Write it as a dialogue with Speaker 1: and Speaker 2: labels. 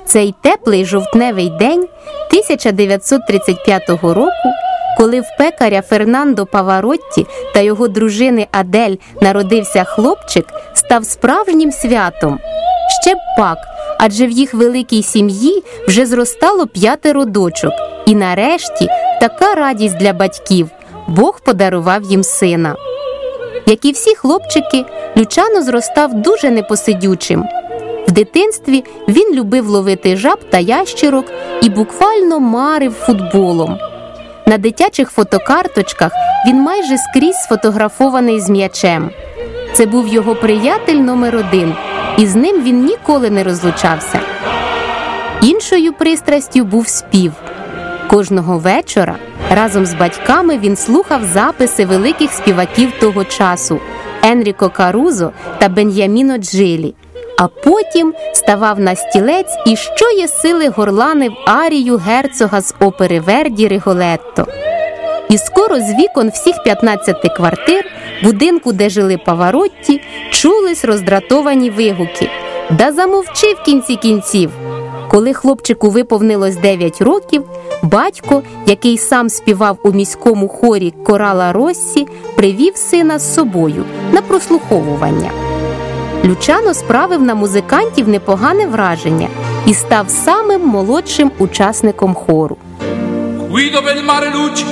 Speaker 1: цей теплий жовтневий день 1935 року, коли в пекаря Фернандо Паваротті та його дружини Адель народився хлопчик, став справжнім святом. Ще б пак, адже в їх великій сім'ї вже зростало 5 дочок. І нарешті така радість для батьків – Бог подарував їм сина. Як і всі хлопчики, Лючано зростав дуже непосидючим. В дитинстві він любив ловити жаб та ящерок і буквально марив футболом. На дитячих фотокарточках він майже скрізь сфотографований з м'ячем. Це був його приятель номер 1, і з ним він ніколи не розлучався. Іншою пристрастю був спів. Кожного вечора разом з батьками він слухав записи великих співаків того часу – Енріко Карузо та Бен'яміно Джилі. А потім ставав на стілець і що є сили горланив арію герцога з опери Верді «Риголетто». І скоро з вікон всіх 15 квартир будинку, де жили Паваротті, чулись роздратовані вигуки. «Да замовчи в кінці кінців!» Коли хлопчику виповнилось 9 років, батько, який сам співав у міському хорі Корала Россі, привів сина з собою на прослуховування. Лючано справив на музикантів непогане враження і став самим молодшим учасником хору.